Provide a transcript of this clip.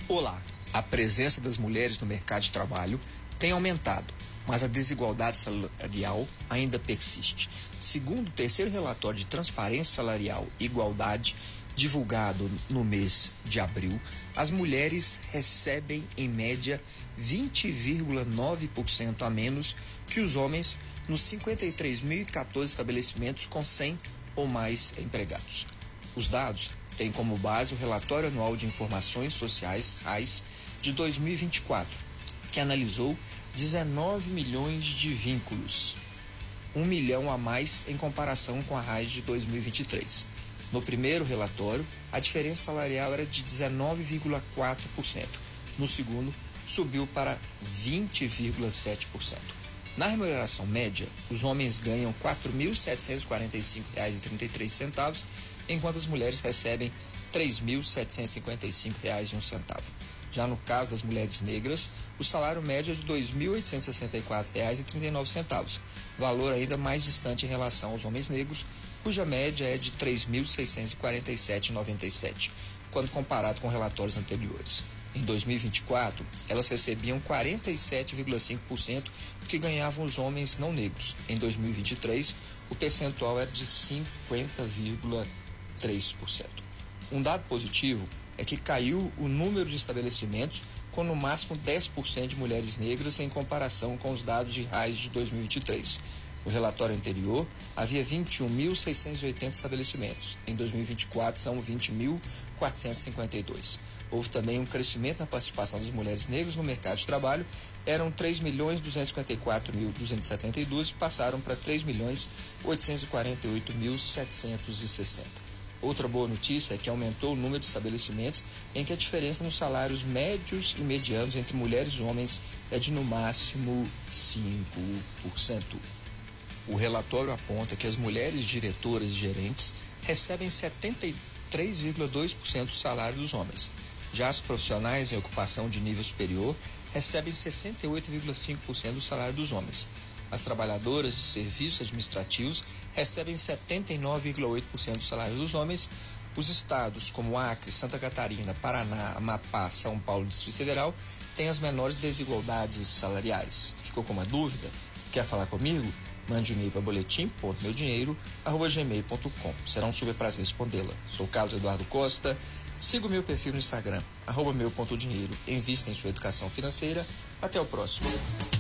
Olá, a presença das mulheres no mercado de trabalho tem aumentado, mas a desigualdade salarial ainda persiste. Segundo o terceiro relatório de transparência salarial e igualdade, divulgado no mês de abril, as mulheres recebem, em média, 20,9% a menos que os homens nos 53.014 estabelecimentos com 100 ou mais empregados. Os dados têm como base o Relatório Anual de Informações Sociais, RAIS, de 2024, que analisou 19 milhões de vínculos, 1 milhão a mais em comparação com a RAIS de 2023. No primeiro relatório, a diferença salarial era de 19,4%. No segundo, subiu para 20,7%. Na remuneração média, os homens ganham R$ 4.745,33, enquanto as mulheres recebem R$ 3.755,01. Já no caso das mulheres negras, o salário médio é de R$ 2.864,39, valor ainda mais distante em relação aos homens negros, cuja média é de R$ 3.647,97, quando comparado com relatórios anteriores. Em 2024, elas recebiam 47,5% do que ganhavam os homens não negros. Em 2023, o percentual era de 50,3%. Um dado positivo é que caiu o número de estabelecimentos com no máximo 10% de mulheres negras em comparação com os dados de RAIS de 2023. No relatório anterior, havia 21.680 estabelecimentos. Em 2024, são 20.452. Houve também um crescimento na participação das mulheres negras no mercado de trabalho. Eram 3.254.272 e passaram para 3.848.760. Outra boa notícia é que aumentou o número de estabelecimentos em que a diferença nos salários médios e medianos entre mulheres e homens é de no máximo 5%. O relatório aponta que as mulheres diretoras e gerentes recebem 73,2% do salário dos homens. Já as profissionais em ocupação de nível superior recebem 68,5% do salário dos homens. As trabalhadoras de serviços administrativos recebem 79,8% do salário dos homens. Os estados como Acre, Santa Catarina, Paraná, Amapá, São Paulo e Distrito Federal têm as menores desigualdades salariais. Ficou com uma dúvida? Quer falar comigo? Mande um e-mail para boletim.meudinheiro@gmail.com. Será um super prazer respondê-la. Sou Carlos Eduardo Costa. Siga o meu perfil no Instagram, @meu.dinheiro. Invista em sua educação financeira. Até o próximo.